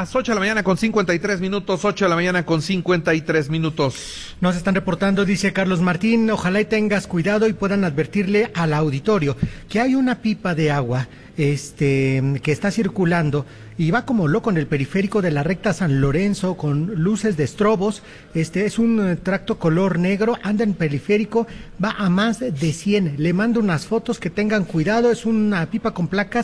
las 8 de la mañana con 53 minutos, 8 de la mañana con 53 minutos. Nos están reportando, dice Carlos Martín, ojalá y tengas cuidado y puedan advertirle al auditorio que hay una pipa de agua que está circulando y va como loco en el periférico de la recta San Lorenzo con luces de estrobos. Es un tracto color negro, anda en periférico, va a más de 100. Le mando unas fotos, que tengan cuidado. Es una pipa con placa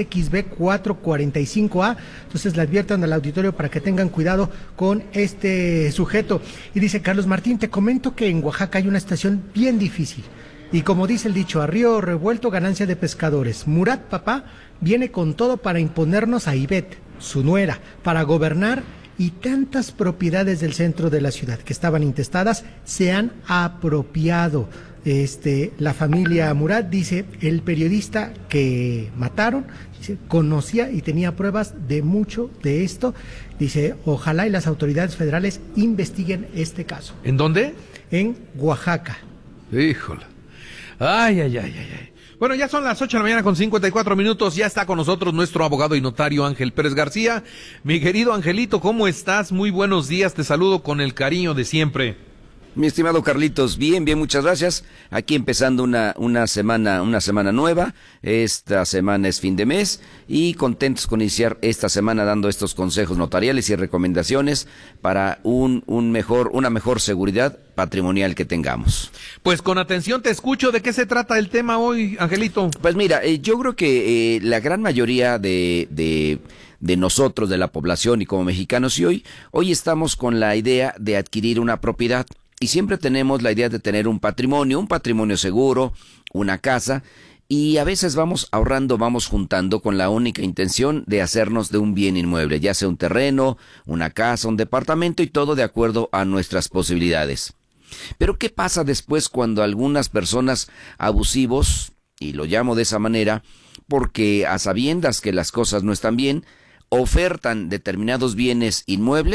6XB445A. Entonces le adviertan al auditorio para que tengan cuidado con este sujeto. Y dice Carlos Martín, te comento que en Oaxaca hay una estación bien difícil. Y como dice el dicho, a río revuelto ganancia de pescadores. Murat papá viene con todo para imponernos a Ivette, su nuera, para gobernar, y tantas propiedades del centro de la ciudad que estaban intestadas se han apropiado. La familia Murat, dice, el periodista que mataron, dice, conocía y tenía pruebas de mucho de esto. Dice, ojalá y las autoridades federales investiguen este caso. ¿En dónde? En Oaxaca. Híjole. Ay. Bueno, ya son las 8 de la mañana con 54 minutos. Ya está con nosotros nuestro abogado y notario Ángel Pérez García. Mi querido Angelito, ¿cómo estás? Muy buenos días. Te saludo con el cariño de siempre. Mi estimado Carlitos, bien, muchas gracias. Aquí empezando una semana nueva. Esta semana es fin de mes y contentos con iniciar esta semana dando estos consejos notariales y recomendaciones para una mejor seguridad patrimonial que tengamos. Pues con atención te escucho. ¿De qué se trata el tema hoy, Angelito? Pues mira, yo creo que la gran mayoría de nosotros, de la población y como mexicanos, y hoy estamos con la idea de adquirir una propiedad. Y siempre tenemos la idea de tener un patrimonio seguro, una casa, y a veces vamos ahorrando, vamos juntando con la única intención de hacernos de un bien inmueble, ya sea un terreno, una casa, un departamento, y todo de acuerdo a nuestras posibilidades. Pero ¿qué pasa después cuando algunas personas abusivos, y lo llamo de esa manera, porque a sabiendas que las cosas no están bien, ofertan determinados bienes inmuebles